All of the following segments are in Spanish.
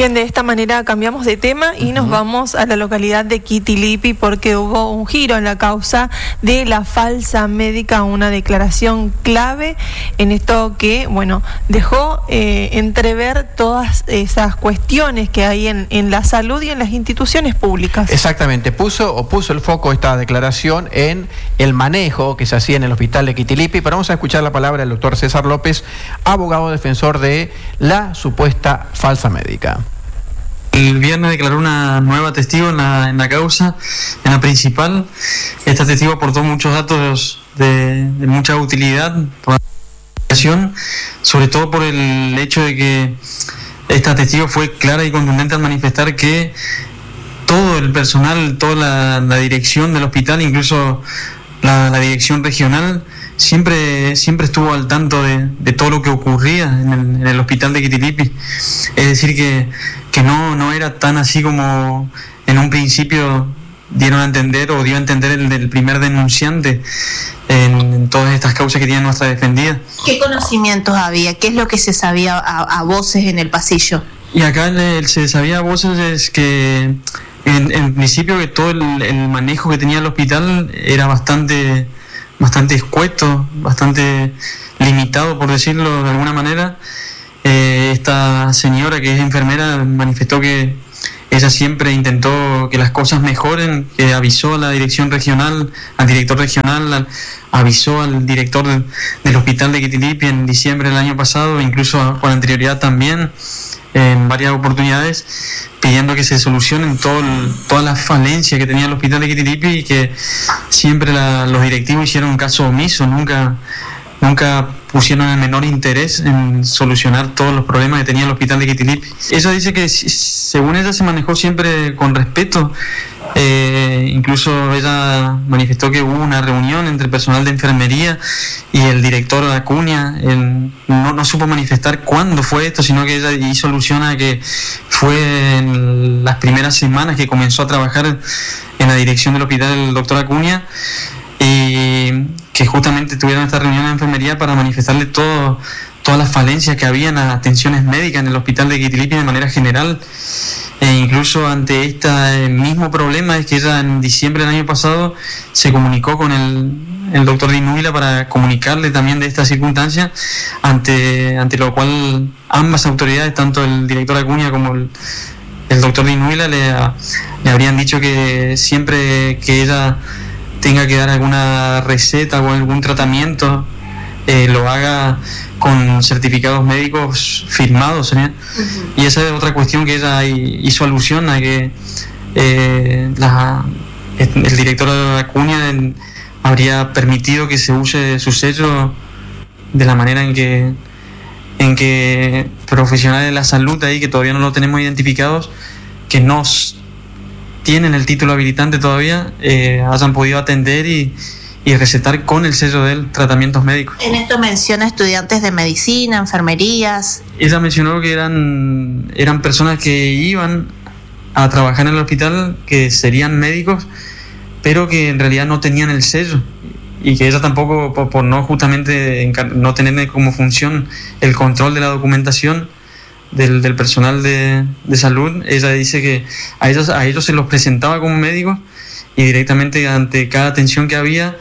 Bien, de esta manera cambiamos de tema y nos vamos a la localidad de Quitilipi porque hubo un giro en la causa de la falsa médica, una declaración clave en esto que, bueno, dejó entrever todas esas cuestiones que hay en la salud y en las instituciones públicas. Exactamente, puso el foco esta declaración en el manejo que se hacía en el hospital de Quitilipi, pero vamos a escuchar la palabra del doctor César López, abogado defensor de la supuesta falsa médica. El viernes declaró una nueva testigo en la causa, en la principal. Esta testigo aportó muchos datos de mucha utilidad por la investigación, sobre todo por el hecho de que esta testigo fue clara y contundente al manifestar que todo el personal, toda la dirección del hospital, incluso la dirección regional, siempre estuvo al tanto de todo lo que ocurría en el hospital de Quitilipi. Es decir, que no era tan así como en un principio dio a entender el primer denunciante en todas estas causas que tiene nuestra defendida. ¿Qué conocimientos había? ¿Qué es lo que se sabía a voces en el pasillo? Y acá se sabía a voces es que en principio que todo el manejo que tenía el hospital era bastante escueto, bastante limitado, por decirlo de alguna manera. Esta señora que es enfermera manifestó que ella siempre intentó que las cosas mejoren, que avisó a la dirección regional, al director regional, avisó al director del hospital de Quitilipi en diciembre del año pasado, incluso con anterioridad también, en varias oportunidades, pidiendo que se solucionen todas las falencias que tenía el hospital de Quitilipi, y que siempre los directivos hicieron un caso omiso, nunca pusieron el menor interés en solucionar todos los problemas que tenía el hospital de Quitilipi. Ella dice que según ella se manejó siempre con respeto. Incluso ella manifestó que hubo una reunión entre el personal de enfermería y el director Acuña. No supo manifestar cuándo fue esto, sino que ella hizo alusión a que fue en las primeras semanas que comenzó a trabajar en la dirección del hospital el doctor Acuña, y que justamente tuvieron esta reunión de enfermería para manifestarle todas las falencias que había en las atenciones médicas en el hospital de Quitilipi de manera general. E incluso ante este mismo problema es que ella en diciembre del año pasado se comunicó con el doctor Dinúbila para comunicarle también de esta circunstancia, ante lo cual ambas autoridades, tanto el director Acuña como el doctor Dinúbila, le habrían dicho que siempre que ella tenga que dar alguna receta o algún tratamiento, lo haga con certificados médicos firmados, ¿eh? Y esa es otra cuestión que ella hizo alusión a que el director de Acuña habría permitido que se use su sello de la manera en que profesionales de la salud ahí, que todavía no lo tenemos identificados, que no tienen el título habilitante todavía, hayan podido atender y recetar con el sello de él tratamientos médicos. En esto menciona estudiantes de medicina, enfermerías. Ella mencionó que eran personas que iban a trabajar en el hospital, que serían médicos, pero que en realidad no tenían el sello, y que ella tampoco, por no justamente no tener como función el control de la documentación del personal de salud, ella dice que a ellos se los presentaba como médicos, y directamente ante cada atención que había,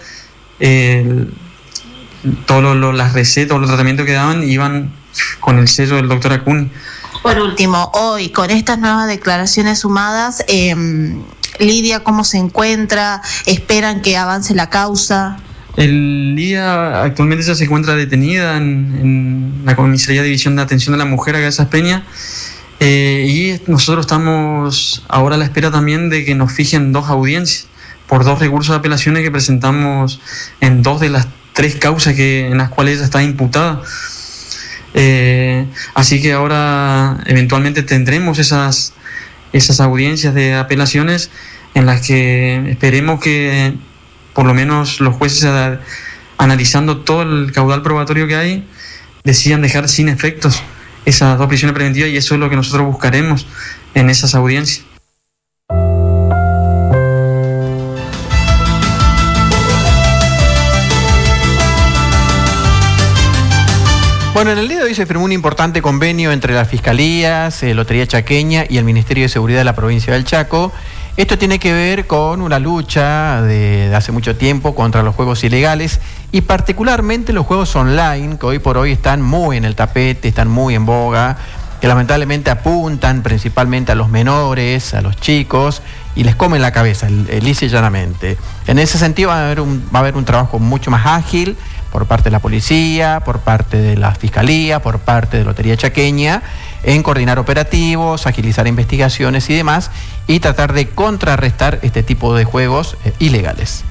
todas las recetas o los tratamientos que daban iban con el sello del doctor Acuña. Por último, hoy con estas nuevas declaraciones sumadas, Lidia, ¿cómo se encuentra? ¿Esperan que avance la causa? Lidia actualmente ya se encuentra detenida en la Comisaría de División de Atención de la Mujer acá de Casas Peña, y nosotros estamos ahora a la espera también de que nos fijen 2 audiencias por 2 recursos de apelaciones que presentamos en 2 de las 3 causas en las cuales ella está imputada. Así que ahora eventualmente tendremos esas audiencias de apelaciones en las que esperemos que por lo menos los jueces, analizando todo el caudal probatorio que hay, decidan dejar sin efectos esas 2 prisiones preventivas, y eso es lo que nosotros buscaremos en esas audiencias. Bueno, Bueno, en el día de hoy se firmó un importante convenio entre las fiscalías, Lotería Chaqueña y el Ministerio de Seguridad de la provincia del Chaco. Esto tiene que ver con una lucha de hace mucho tiempo contra los juegos ilegales y particularmente los juegos online, que hoy por hoy están muy en el tapete, están muy en boga, que lamentablemente apuntan principalmente a los menores, a los chicos, y les comen la cabeza, lisa y llanamente. En ese sentido va a haber un trabajo mucho más ágil por parte de la policía, por parte de la fiscalía, por parte de Lotería Chaqueña, en coordinar operativos, agilizar investigaciones y demás, y tratar de contrarrestar este tipo de juegos ilegales.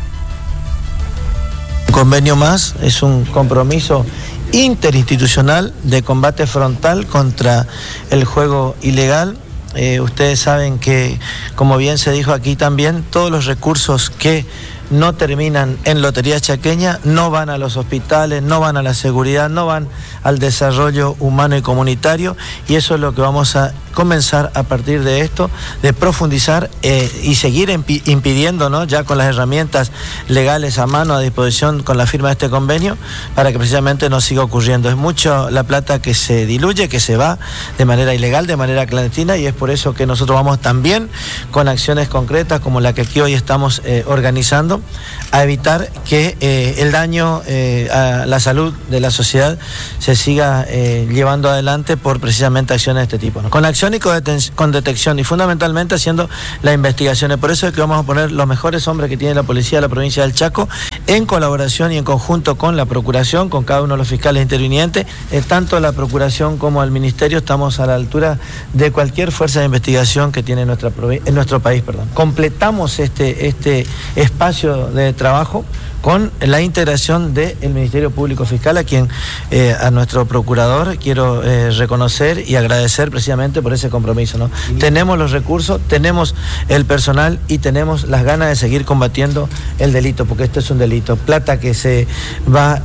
Un convenio más es un compromiso interinstitucional de combate frontal contra el juego ilegal. Ustedes saben que, como bien se dijo aquí también, todos los recursos que no terminan en Lotería Chaqueña no van a los hospitales, no van a la seguridad, no van al desarrollo humano y comunitario, y eso es lo que vamos a comenzar a partir de esto, de profundizar y seguir impidiendo, ¿no?, ya con las herramientas legales a mano, a disposición con la firma de este convenio, para que precisamente no siga ocurriendo. Es mucho la plata que se diluye, que se va de manera ilegal, de manera clandestina, y es por eso que nosotros vamos también con acciones concretas como la que aquí hoy estamos organizando, a evitar que el daño a la salud de la sociedad se siga llevando adelante por precisamente acciones de este tipo, ¿no? Con acción y con detección, y fundamentalmente haciendo las investigaciones. Por eso es que vamos a poner los mejores hombres que tiene la policía de la provincia del Chaco, en colaboración y en conjunto con la Procuración, con cada uno de los fiscales intervinientes, tanto la Procuración como el Ministerio. Estamos a la altura de cualquier fuerza de investigación que tiene en nuestro país. Completamos este espacio de trabajo con la integración del Ministerio Público Fiscal, a quien, a nuestro procurador, quiero reconocer y agradecer precisamente por ese compromiso, ¿no? Tenemos los recursos, tenemos el personal y tenemos las ganas de seguir combatiendo el delito, porque esto es un delito. Plata que se va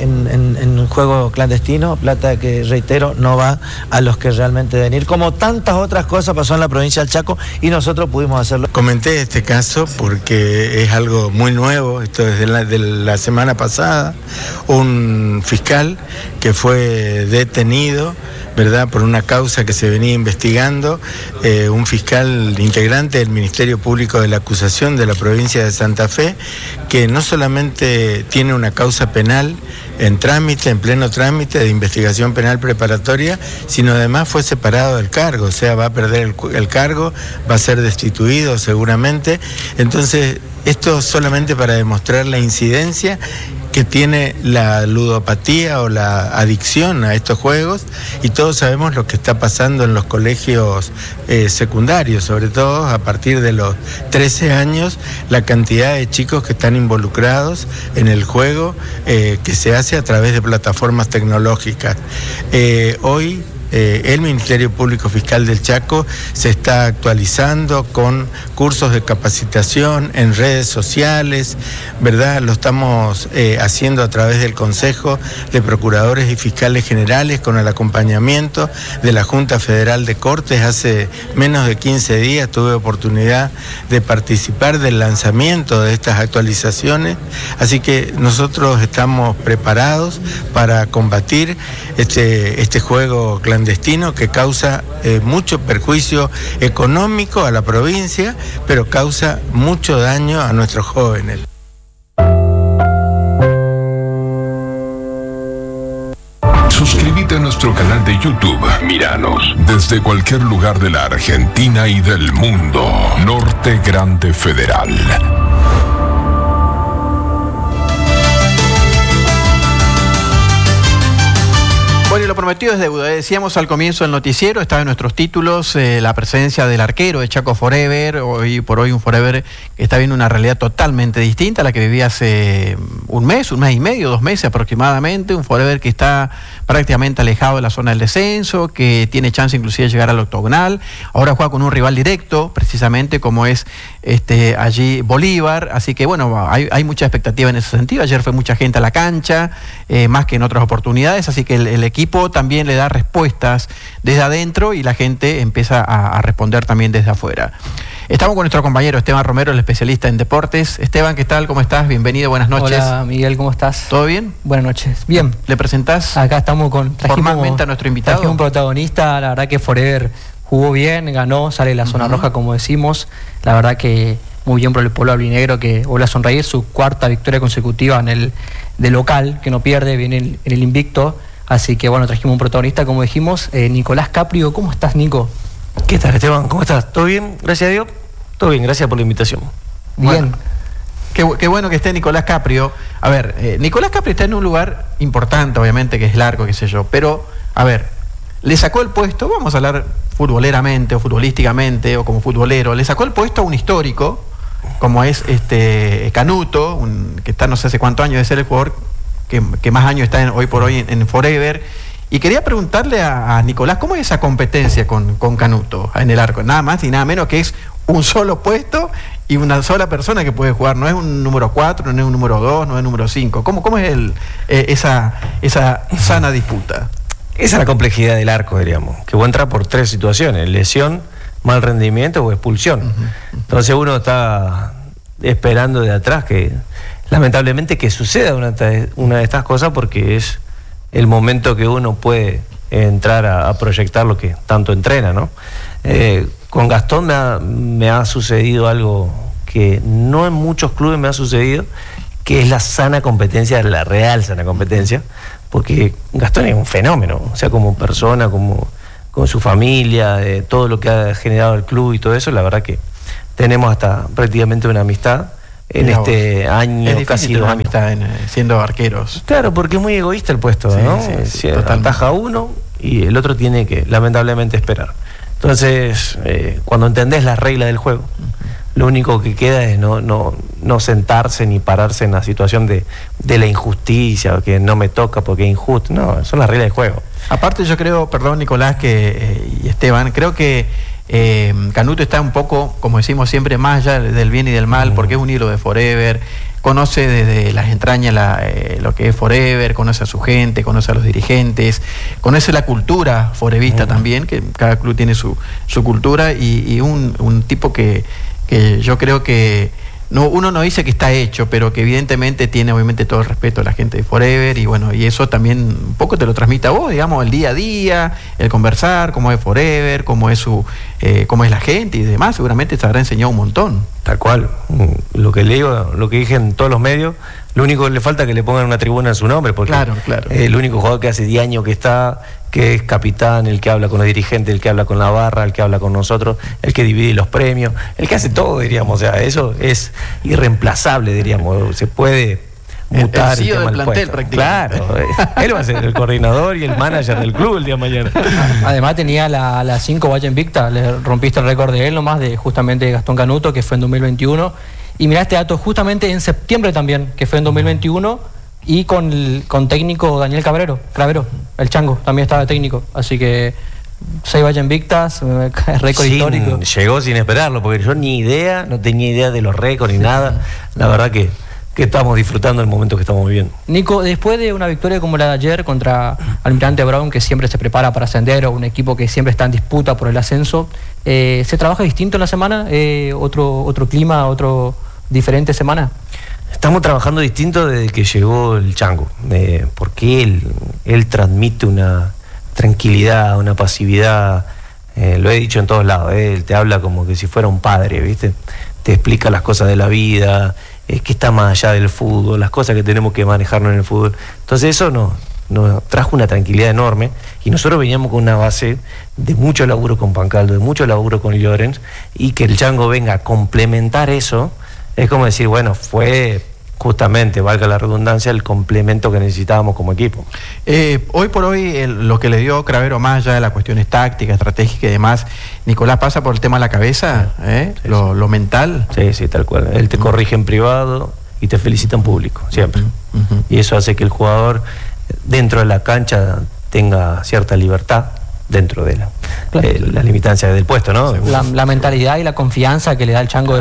en juego clandestino, plata que, reitero, no va a los que realmente deben ir, como tantas otras cosas pasó en la provincia del Chaco y nosotros pudimos hacerlo. Comenté este caso porque es algo muy nuevo, esto es de la semana pasada, un fiscal que fue detenido, ¿verdad?, por una causa que se venía investigando, un fiscal integrante del Ministerio Público de la Acusación de la provincia de Santa Fe, que no solamente tiene una causa penal en trámite, en pleno trámite de investigación penal preparatoria, sino además fue separado del cargo, o sea, va a perder el cargo, va a ser destituido seguramente. Entonces, esto solamente para demostrar la incidencia que tiene la ludopatía o la adicción a estos juegos, y todos sabemos lo que está pasando en los colegios secundarios, sobre todo a partir de los 13 años, la cantidad de chicos que están involucrados en el juego que se hace a través de plataformas tecnológicas. Hoy el Ministerio Público Fiscal del Chaco se está actualizando con cursos de capacitación en redes sociales, ¿verdad? Lo estamos haciendo a través del Consejo de Procuradores y Fiscales Generales, con el acompañamiento de la Junta Federal de Cortes. Hace menos de 15 días tuve oportunidad de participar del lanzamiento de estas actualizaciones, así que nosotros estamos preparados para combatir este juego clandestino que causa mucho perjuicio económico a la provincia, pero causa mucho daño a nuestros jóvenes. Suscríbete a nuestro canal de YouTube. Míranos desde cualquier lugar de la Argentina y del mundo. Norte Grande Federal. Bueno, y lo prometido es deuda. Decíamos al comienzo del noticiero, estaba en nuestros títulos, la presencia del arquero de Chaco Forever, hoy por hoy un Forever que está viendo una realidad totalmente distinta a la que vivía hace un mes y medio, 2 meses aproximadamente, un Forever que está prácticamente alejado de la zona del descenso, que tiene chance inclusive de llegar al octogonal. Ahora juega con un rival directo, precisamente como es allí Bolívar, así que bueno, hay mucha expectativa en ese sentido. Ayer fue mucha gente a la cancha, más que en otras oportunidades, así que el equipo también le da respuestas desde adentro y la gente empieza a responder también desde afuera. Estamos con nuestro compañero Esteban Romero, el especialista en deportes. Esteban, ¿qué tal? ¿Cómo estás? Bienvenido, buenas noches. Hola, Miguel, ¿cómo estás? ¿Todo bien? Buenas noches. Bien. ¿Le presentás Acá estamos formalmente a nuestro invitado? Trajimos un protagonista, la verdad que Forever jugó bien, ganó, sale de la zona roja como decimos. La verdad que muy bien por el pueblo albinegro que vuelve a sonreír, su cuarta victoria consecutiva en el de local, que no pierde, viene en el invicto. Así que bueno, trajimos un protagonista, como dijimos, Nicolás Caprio. ¿Cómo estás, Nico? ¿Qué tal, Esteban? ¿Cómo estás? ¿Todo bien? Gracias a Dios. Todo bien, gracias por la invitación. Bien. Bueno, qué bueno que esté Nicolás Caprio. A ver, Nicolás Caprio está en un lugar importante, obviamente, que es largo, qué sé yo. Pero, a ver, le sacó el puesto, vamos a hablar futboleramente o futbolísticamente o como futbolero, le sacó el puesto a un histórico, como es Canuto, que está no sé hace cuántos años de ser el jugador que más años está hoy por hoy en Forever. Y quería preguntarle a Nicolás, ¿cómo es esa competencia con Canuto en el arco? Nada más y nada menos que es un solo puesto y una sola persona que puede jugar. No es un número 4, no es un número 2, no es un número 5. ¿Cómo es esa sana disputa? Esa es la complejidad del arco, diríamos, que vos entras por 3 situaciones: lesión, mal rendimiento o expulsión. Entonces uno está esperando de atrás que, lamentablemente, que suceda una de estas cosas, porque es el momento que uno puede entrar a proyectar lo que tanto entrena, ¿no? Con Gastón me ha sucedido algo que no en muchos clubes me ha sucedido, que es la sana competencia, la real sana competencia, porque Gastón es un fenómeno, o sea, como persona, con su familia, todo lo que ha generado el club y todo eso. La verdad que tenemos hasta prácticamente una amistad en este año, es casi 2 años. Siendo arqueros. Claro, porque es muy egoísta el puesto, sí, ¿no? Sí, ataja uno y el otro tiene que, lamentablemente, esperar. Entonces, cuando entendés las reglas del juego, lo único que queda es no sentarse ni pararse en la situación de la injusticia, que no me toca porque es injusto. No, son las reglas del juego. Aparte, yo creo, perdón, Nicolás y Esteban, creo que Canuto está un poco, como decimos siempre, más allá del bien y del mal, porque es un hilo de Forever, conoce desde las entrañas lo que es Forever, conoce a su gente, conoce a los dirigentes, conoce la cultura forevista también, que cada club tiene su cultura, y un tipo que yo creo que uno no dice que está hecho, pero que evidentemente tiene obviamente todo el respeto de la gente de Forever, y bueno, y eso también un poco te lo transmite a vos, digamos, el día a día, el conversar, cómo es Forever, cómo es la gente y demás. Seguramente te habrá enseñado un montón. Tal cual. Lo que le digo, lo que dije en todos los medios, lo único que le falta es que le pongan una tribuna en su nombre, porque claro. El único jugador que hace 10 años que es capitán, el que habla con los dirigentes, el que habla con la barra, el que habla con nosotros, el que divide los premios, el que hace todo, diríamos. O sea, eso es irreemplazable, diríamos. Se puede mutar el CEO del plantel, prácticamente. Claro, él va a ser el coordinador y el manager del club el día de mañana. Además tenía la 5 Valle Invicta, le rompiste el récord de él nomás, de justamente Gastón Canuto, que fue en 2021. Y mirá este dato, justamente en septiembre también, que fue en 2021, y con técnico Daniel Cravero, el Chango, también estaba técnico. Así que 6 Valle Invictas, récord histórico. Llegó sin esperarlo, porque yo no tenía idea de los récords ni nada. La verdad que estamos disfrutando el momento que estamos viviendo. Nico, después de una victoria como la de ayer contra Almirante Brown, que siempre se prepara para ascender, o un equipo que siempre está en disputa por el ascenso, ¿se trabaja distinto en la semana? ¿Otro clima, otro diferente semana? Estamos trabajando distinto desde que llegó el Chango, porque él transmite una tranquilidad, una pasividad, lo he dicho en todos lados, él te habla como que si fuera un padre, ¿viste? Te explica las cosas de la vida, que está más allá del fútbol, las cosas que tenemos que manejarnos en el fútbol. Entonces eso nos trajo una tranquilidad enorme, y nosotros veníamos con una base de mucho laburo con Pancaldo, de mucho laburo con Llorens, y que el Chango venga a complementar eso, es como decir, bueno, fue justamente, valga la redundancia, el complemento que necesitábamos como equipo. Hoy por hoy, lo que le dio Cravero, más allá de las cuestiones tácticas, estratégicas y demás, Nicolás, pasa por el tema de la cabeza, sí. Lo mental. Sí, tal cual. Él te corrige en privado y te felicita en público, siempre. Y eso hace que el jugador, dentro de la cancha, tenga cierta libertad dentro de la limitancia del puesto, ¿no? La mentalidad y la confianza que le da el Chango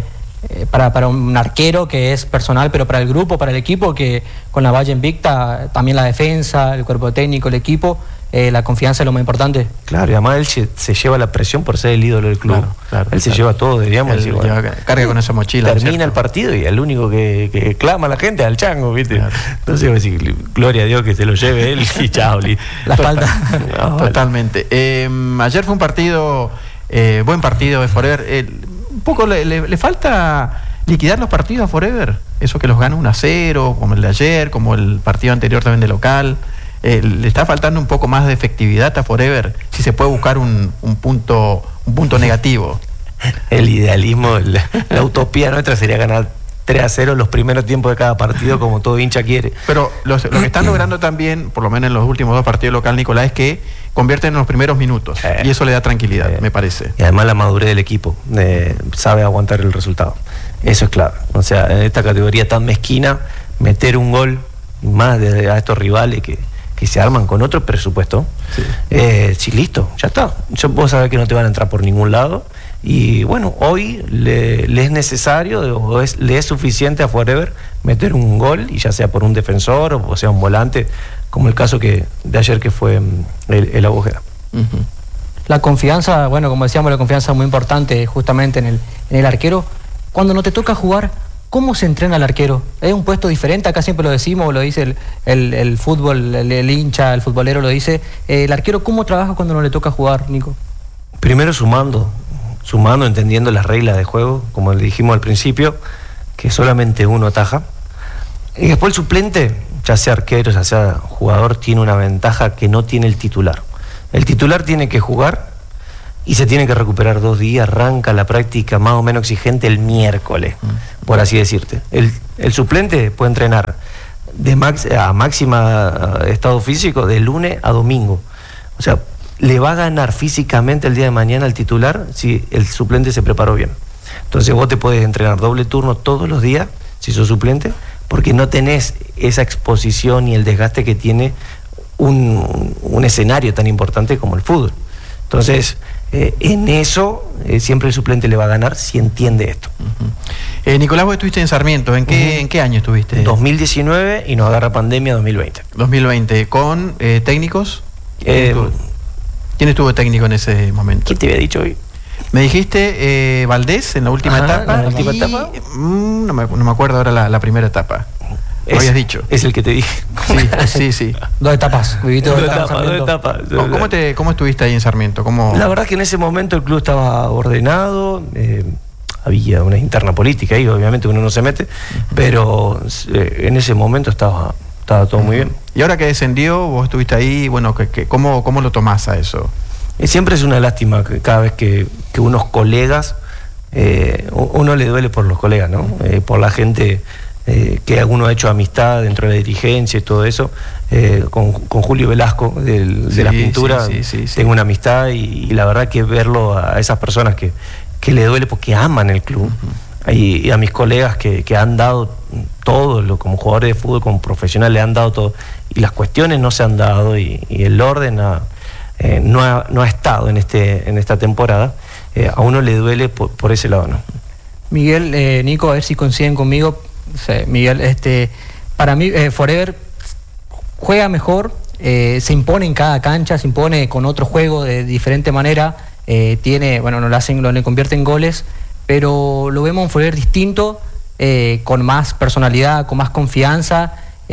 para un arquero, que es personal, pero para el grupo, para el equipo, que con la Valle Invicta, también la defensa, el cuerpo técnico, el equipo, la confianza es lo más importante. Claro, y además él se lleva la presión por ser el ídolo del club. Claro, él se lleva todo, diríamos. Él carga con esa mochila. Termina el partido y el único que clama a la gente es al chango, ¿viste? Claro. Entonces, decir, gloria a Dios que se lo lleve él y chao. La espalda. No, totalmente. Ayer fue un partido, buen partido de Forever. Un poco le falta liquidar los partidos a Forever. Eso que los gana 1-0, como el de ayer, como el partido anterior también de local. Le está faltando un poco más de efectividad a Forever, si se puede buscar un punto negativo. El idealismo, la utopía nuestra sería ganar 3-0 los primeros tiempos de cada partido, como todo hincha quiere. Pero lo que están logrando también, por lo menos en los últimos 2 partidos local, Nicolás, es que convierten en los primeros minutos, y eso le da tranquilidad, me parece. Y además la madurez del equipo, sabe aguantar el resultado. Eso es clave. O sea, en esta categoría tan mezquina, meter un gol más a estos rivales que se arman con otro presupuesto. Sí, listo, ya está. Vos sabés que no te van a entrar por ningún lado. Y bueno, hoy le es necesario, le es suficiente a Forever meter un gol, y ya sea por un defensor o sea un volante, como el caso de ayer que fue el Abogeda. La confianza, bueno, como decíamos, la confianza es muy importante justamente en el arquero. Cuando no te toca jugar, ¿cómo se entrena el arquero? ¿Es un puesto diferente? Acá siempre lo decimos, lo dice el fútbol, el hincha, el futbolero lo dice. ¿El arquero cómo trabaja cuando no le toca jugar, Nico? Primero sumando, entendiendo las reglas de juego, como le dijimos al principio, que solamente uno ataja. Y después el suplente, ya sea arquero, ya sea jugador, tiene una ventaja que no tiene el titular. El titular tiene que jugar y se tiene que recuperar 2 días, arranca la práctica más o menos exigente el miércoles, por así decirte. El suplente puede entrenar a máxima estado físico de lunes a domingo. O sea, le va a ganar físicamente el día de mañana al titular si el suplente se preparó bien. Entonces vos te podés entrenar doble turno todos los días si sos suplente, porque no tenés esa exposición y el desgaste que tiene un escenario tan importante como el fútbol. Entonces, en eso siempre el suplente le va a ganar si entiende esto. Nicolás, vos estuviste en Sarmiento. ¿En qué año estuviste? 2019 y nos agarra pandemia 2020. 2020. ¿Con técnicos? ¿Quién estuvo técnico en ese momento? ¿Quién te había dicho hoy? Me dijiste Valdés en la última etapa. ¿La última etapa? No me acuerdo ahora la primera etapa. Lo habías dicho. Es el que te dije. Sí. 2 etapas. Viviste 2 etapas. ¿Cómo estuviste ahí en Sarmiento? La verdad que en ese momento el club estaba ordenado, había una interna política ahí, obviamente uno no se mete, pero en ese momento estaba todo muy bien. Y ahora que descendió, vos estuviste ahí, bueno, ¿cómo lo tomás a eso? Siempre es una lástima que cada vez que unos colegas, uno le duele por los colegas, ¿no? Por la gente que alguno ha hecho amistad dentro de la dirigencia y todo eso. Con Julio Velasco de la pintura tengo una amistad y la verdad que verlo a esas personas que le duele porque aman el club, y a mis colegas que han dado todo, como jugadores de fútbol, como profesionales, le han dado todo, y las cuestiones no se han dado, y el orden no ha estado en esta temporada. A uno le duele por ese lado, ¿no? Miguel, Nico, a ver si coinciden conmigo. Miguel, para mí Forever juega mejor, se impone en cada cancha, se impone con otro juego de diferente manera, no le convierte en goles, pero lo vemos en Forever distinto, con más personalidad, con más confianza.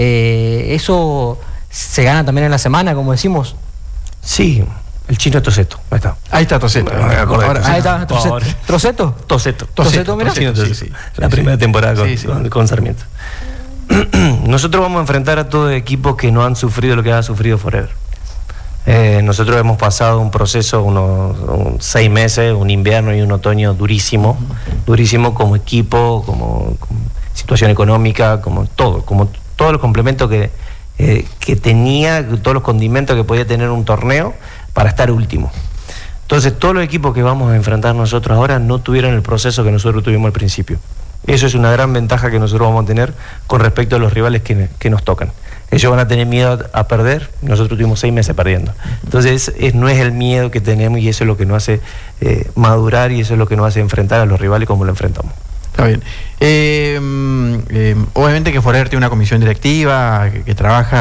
Eso se gana también en la semana, como decimos. Sí, el chino Toseto, ahí está Toseto. Ahí está Toseto. Toseto, mira. Sí. La primera temporada con Sarmiento. Nosotros vamos a enfrentar a todo equipo que no han sufrido lo que ha sufrido Forever. Nosotros hemos pasado un proceso, unos 6 meses, un invierno y un otoño durísimo como equipo, como situación económica, como todos los complementos que tenía, todos los condimentos que podía tener un torneo para estar último. Entonces todos los equipos que vamos a enfrentar nosotros ahora no tuvieron el proceso que nosotros tuvimos al principio. Eso es una gran ventaja que nosotros vamos a tener con respecto a los rivales que nos tocan. Ellos van a tener miedo a perder, nosotros tuvimos 6 meses perdiendo. Entonces no es el miedo que tenemos, y eso es lo que nos hace madurar, y eso es lo que nos hace enfrentar a los rivales como lo enfrentamos. Está bien. Obviamente que Forever tiene una comisión directiva que trabaja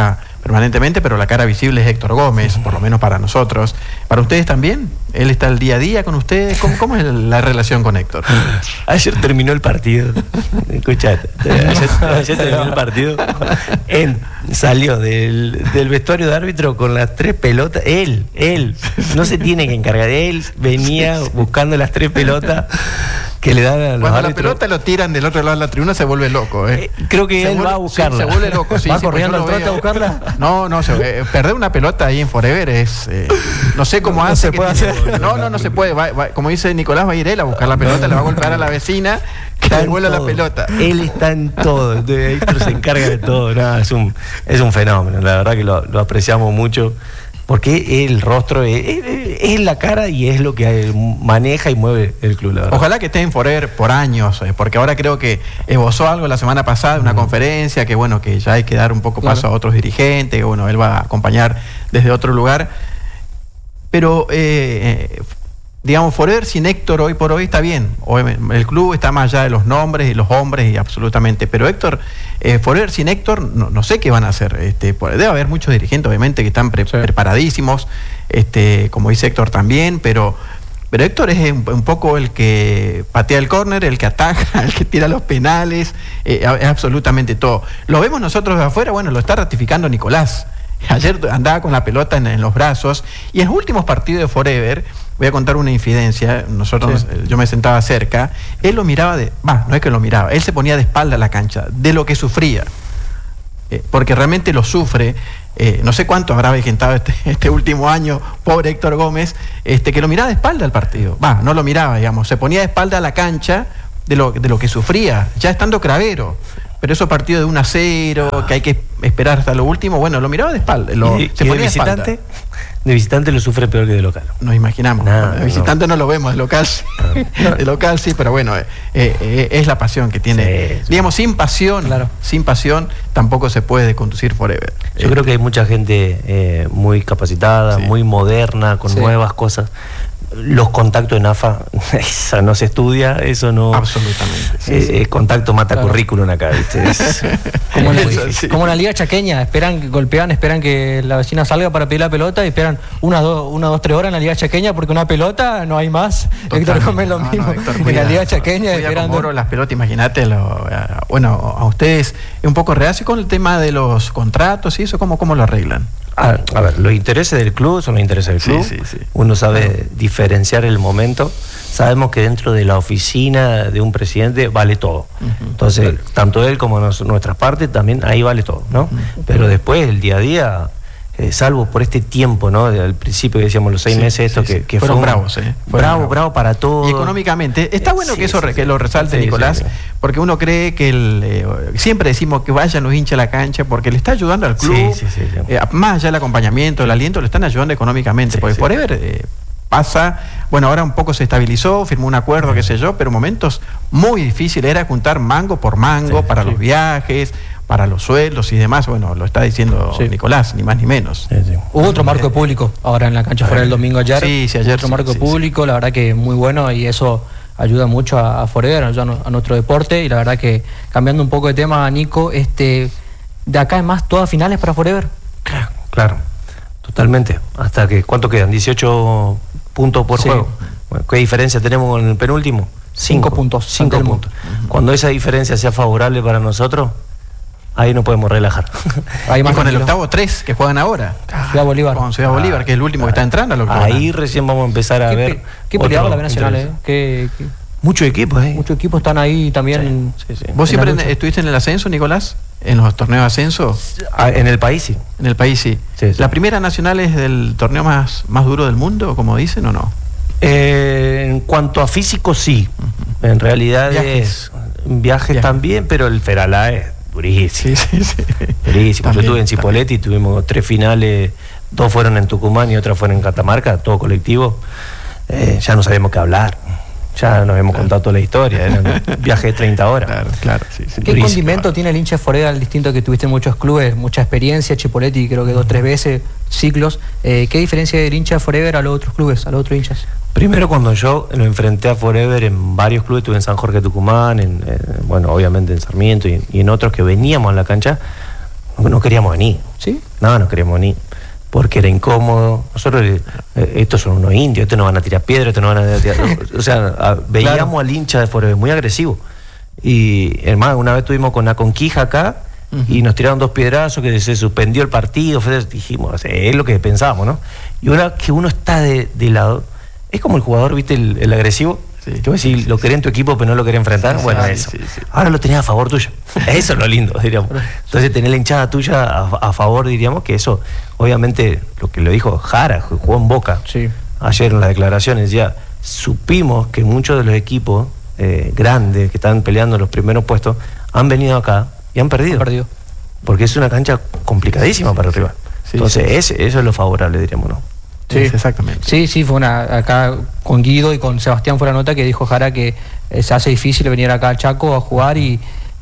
permanentemente, pero la cara visible es Héctor Gómez, por lo menos para nosotros. ¿Para ustedes también? ¿Él está el día a día con ustedes? ¿Cómo es la relación con Héctor? Ayer terminó el partido. Escuchate, ayer terminó el partido. Él salió del vestuario de árbitro con las 3 pelotas. Él no se tiene que encargar. Él venía buscando las 3 pelotas que le dan a los Cuando árbitros. la pelota lo tiran del otro lado de la tribuna se vuelve loco. Creo que él va a buscarla. Sí, se vuelve loco. Sí, ¿Va sí, corriendo pues al trote a buscarla? No, perder una pelota ahí en Forever es... no sé cómo hace. se puede hacer. No se puede. Como dice Nicolás, va a ir él a buscar la pelota, le va a golpear a la vecina que le devuelva la pelota. Él está en todo. Entonces Héctor se encarga de todo. No, es un fenómeno. La verdad que lo apreciamos mucho. Porque el rostro es la cara y es lo que maneja y mueve el club, la verdad. Ojalá que esté en Forever por años, porque ahora creo que esbozó algo la semana pasada, una conferencia, que bueno, que ya hay que dar un poco paso a otros dirigentes, que bueno, él va a acompañar desde otro lugar. Pero, digamos, Forever sin Héctor hoy por hoy está bien. El club está más allá de los nombres y los hombres y absolutamente. Pero Héctor, Forever sin Héctor, no sé qué van a hacer. Debe haber muchos dirigentes, obviamente, que están preparadísimos, como dice Héctor también, pero Héctor es un poco el que patea el córner, el que ataja, el que tira los penales, es absolutamente todo. Lo vemos nosotros de afuera, bueno, lo está ratificando Nicolás. Ayer andaba con la pelota en los brazos y en los últimos partidos de Forever, voy a contar una infidencia, yo me sentaba cerca, él lo miraba no es que lo miraba, él se ponía de espalda a la cancha, de lo que sufría, porque realmente lo sufre. No sé cuánto habrá vegetado este último año, pobre Héctor Gómez, que lo miraba de espalda al partido, no lo miraba, digamos, se ponía de espalda a la cancha de lo que sufría, ya estando Cravero. Pero esos partidos de 1-0, que hay que esperar hasta lo último, bueno, lo miraba de espalda. Se ponía de espalda. De visitante lo sufre peor que de local. Nos imaginamos. De visitante no lo vemos, de local sí, pero bueno, es la pasión que tiene. Sí. Digamos, sin pasión tampoco se puede conducir Forever. Yo creo que hay mucha gente muy capacitada, muy moderna, con nuevas cosas. Los contactos en AFA, eso no se estudia, eso no... Absolutamente. Contacto mata currículum acá, ¿viste? Como en la Liga Chaqueña, esperan que la vecina salga para pedir la pelota y esperan 1, 2, 3 horas en la Liga Chaqueña porque una pelota no hay más. Héctor Gómez lo mismo. En la Liga Chaqueña esperando... las pelotas, imagínate, a ustedes es un poco reacio con el tema de los contratos y eso, ¿cómo lo arreglan? A ver, los intereses del club son los intereses del club. Sí. Uno sabe diferenciar el momento. Sabemos que dentro de la oficina de un presidente vale todo. Entonces, tanto él como nuestras partes, también ahí vale todo, ¿no? Pero después, el día a día, salvo por este tiempo, ¿no? Al principio que decíamos los 6 meses, que fueron bravos, bravo para todo. Y económicamente, está bueno que lo resalte Nicolás, porque uno cree que siempre decimos que vayan los hinchas a la cancha porque le está ayudando al club, más allá del acompañamiento, el aliento, le están ayudando económicamente, porque Forever pasa, bueno, ahora un poco se estabilizó, firmó un acuerdo, qué sé yo, pero momentos muy difíciles, era juntar mango por mango para los viajes, para los sueldos y demás. Bueno, lo está diciendo Nicolás, ni más ni menos. Hubo otro marco de público ahora en la cancha fuera del domingo ayer. Ayer otro marco de público, la verdad que muy bueno, y eso ayuda mucho a Forever, ayuda a nuestro deporte. Y la verdad que, cambiando un poco de tema, Nico, de acá es más, todas finales para Forever. Claro, totalmente. Hasta que, ¿cuánto quedan? 18 puntos por juego. Bueno, ¿qué diferencia tenemos con el penúltimo? 5 puntos. 5 puntos. Cuando esa diferencia sea favorable para nosotros, ahí no podemos relajar. Y con el octavo 3 que juegan ahora. Ciudad Bolívar. Con Ciudad Bolívar, que es el último que está entrando. Ahí recién vamos a empezar a ver. Qué peleado la B Nacional, Muchos equipos, Muchos equipos están ahí también. ¿Vos siempre estuviste en el ascenso, Nicolás? ¿En los torneos de ascenso? En el país sí. En el país sí. ¿La primera nacional es del torneo más duro del mundo, como dicen, o no? En cuanto a físico, sí. En realidad viajes también, pero el Feralá es durísimo. Durísimo. También, yo estuve en Cipolletti, tuvimos 3 finales, 2 fueron en Tucumán y otra fueron en Catamarca, todo colectivo. Ya no sabemos qué hablar. Ya nos hemos contado toda la historia, eran viaje de 30 horas. Claro. ¿Qué condimento tiene el hincha de Forever al distinto que tuviste en muchos clubes, mucha experiencia, Cipolletti creo que 2 o 3 veces, ciclos? ¿Qué diferencia del hincha de Forever a los otros clubes, a los otros hinchas? Primero, cuando yo lo enfrenté a Forever en varios clubes, estuve en San Jorge, Tucumán, bueno, obviamente en Sarmiento y en otros que veníamos a la cancha, no queríamos venir. ¿Sí? No queríamos venir. Porque era incómodo. Nosotros, estos son unos indios, estos no van a tirar piedras, estos no van a tirar... O sea, veíamos al hincha de Forever muy agresivo. Y, hermano, una vez estuvimos con la Conquija acá, y nos tiraron 2 piedrazos, que se suspendió el partido. Dijimos, es lo que pensábamos, ¿no? Y ahora que uno está de lado, es como el jugador, ¿viste? El agresivo. Sí. Que vos decís, lo querés en tu equipo, pero no lo querés enfrentar. Sí, bueno, eso. Sí. Ahora lo tenés a favor tuyo. Eso es lo lindo, diríamos. Entonces, tener la hinchada tuya a favor, diríamos, que eso, obviamente, lo que lo dijo Jara, jugó en Boca. Sí. Ayer en las declaraciones, ya supimos que muchos de los equipos grandes que están peleando en los primeros puestos han venido acá y han perdido. Porque es una cancha complicadísima para el rival. Sí, entonces, eso es lo favorable, diríamos, ¿no? Sí, exactamente. Sí, fue acá con Guido y con Sebastián fue la nota que dijo Jara que se hace difícil venir acá al Chaco a jugar y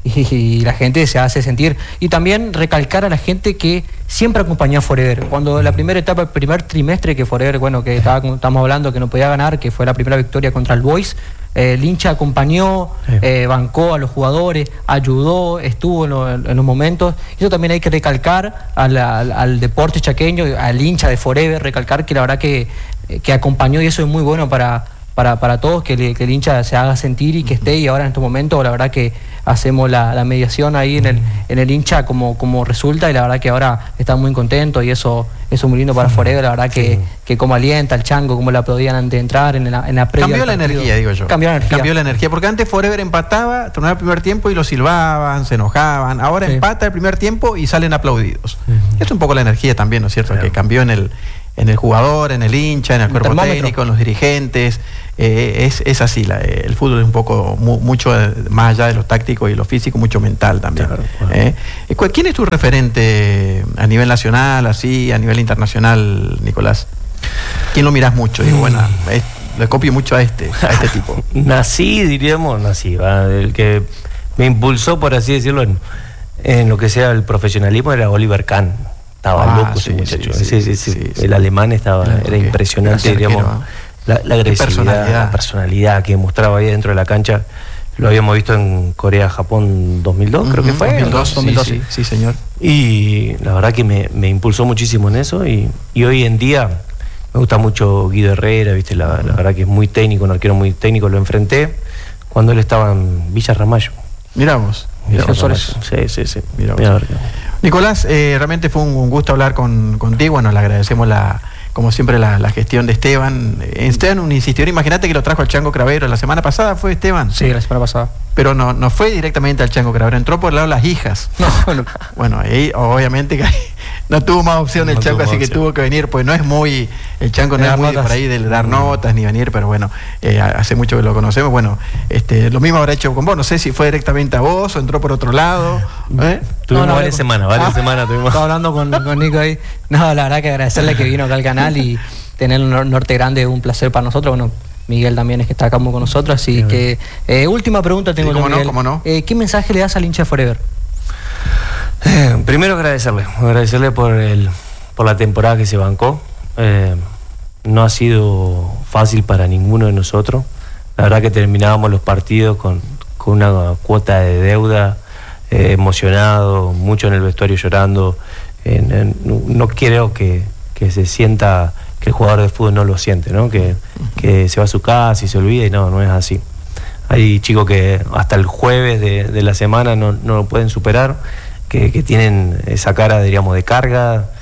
la gente se hace sentir. Y también recalcar a la gente que siempre acompañó a Forever. Cuando la primera etapa, el primer trimestre que Forever, bueno, que estábamos hablando que no podía ganar, que fue la primera victoria contra el Boys, el hincha acompañó, bancó a los jugadores, ayudó, estuvo en los momentos. Eso también hay que recalcar al deporte chaqueño, al hincha de Forever, recalcar que la verdad que acompañó, y eso es muy bueno para todos, que el hincha se haga sentir y que esté. Y ahora en estos momentos la verdad que hacemos la mediación ahí en el hincha como resulta, y la verdad que ahora están muy contentos, y eso es muy lindo para Forever. La verdad que como alienta al Chango, como le aplaudían antes de entrar en la previa. Cambió la energía, digo yo. Cambió la energía, porque antes Forever empataba, terminaba el primer tiempo y lo silbaban, se enojaban. Ahora empata el primer tiempo y salen aplaudidos. Es un poco la energía también, ¿no es cierto? Claro. Que cambió en el jugador, en el hincha, en el cuerpo técnico, en los dirigentes. Es así, el fútbol es un poco, mucho más allá de lo táctico y lo físico, mucho mental también. Claro. ¿Quién es tu referente a nivel nacional, así, a nivel internacional, Nicolás? ¿Quién lo mirás mucho? Digo, bueno, le copio mucho a este tipo. El que me impulsó, por así decirlo, en lo que sea el profesionalismo era Oliver Kahn. Estaba loco ese muchacho. El alemán era impresionante, diríamos. La agresividad, la personalidad que mostraba ahí dentro de la cancha. Lo habíamos visto en Corea-Japón 2002, creo que fue. 2002, sí, señor. Y la verdad que me impulsó muchísimo en eso. Y hoy en día me gusta mucho Guido Herrera, ¿viste? La verdad que es muy técnico, un arquero muy técnico. Lo enfrenté cuando él estaba en Villa Ramallo. Mirá vos. Sí. Mirá vos. Nicolás, realmente fue un gusto hablar contigo. Bueno, le agradecemos como siempre la gestión de Esteban. Esteban insistió, imagínate que lo trajo al Chango Cravero la semana pasada, ¿fue Esteban? Sí, la semana pasada. Pero no fue directamente al Chango Cravero, entró por el lado de las hijas. No. Bueno, ahí obviamente que no tuvo más opción el Chango, así que tuvo que venir, pues el Chango no es muy por ahí de dar notas ni venir, pero bueno, hace mucho que lo conocemos. Bueno, lo mismo habrá hecho con vos, no sé si fue directamente a vos o entró por otro lado. Tuvimos varias semanas tuvimos. Estaba hablando con Nico ahí. No, la verdad que agradecerle que vino acá al canal y tener un Norte Grande es un placer para nosotros. Bueno, Miguel también es que está acá con nosotros, así que última pregunta tengo, Miguel. ¿Cómo no? ¿Qué mensaje le das al hincha de Forever? Primero agradecerle por la temporada que se bancó. No ha sido fácil para ninguno de nosotros. La verdad que terminábamos los partidos con una cuota de deuda, emocionado, mucho en el vestuario llorando. No quiero que se sienta que el jugador de fútbol no lo siente, ¿no? Que se va a su casa y se olvida, y no es así. Hay chicos que hasta el jueves de la semana no lo pueden superar, que tienen esa cara, diríamos, de carga.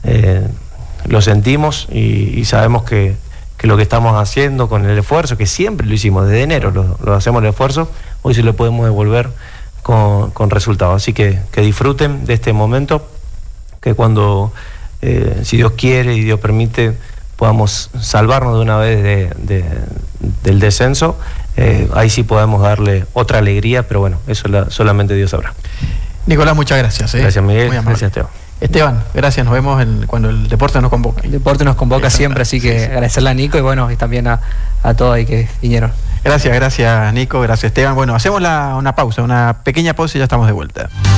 Lo sentimos y sabemos que lo que estamos haciendo con el esfuerzo, que siempre lo hicimos desde enero, lo hacemos el esfuerzo, hoy se lo podemos devolver con resultados. Así que disfruten de este momento, que cuando, si Dios quiere y Dios permite, podamos salvarnos de una vez del descenso. Ahí sí podemos darle otra alegría, pero bueno, eso solamente Dios sabrá. Nicolás, muchas gracias. Gracias, Miguel. Gracias, Esteban. Esteban, gracias, nos vemos cuando el deporte nos convoca. El deporte nos convoca siempre, así que agradecerle a Nico y bueno, y también a todos ahí que vinieron. Gracias Nico, gracias Esteban. Bueno, hacemos una pausa, una pequeña pausa y ya estamos de vuelta.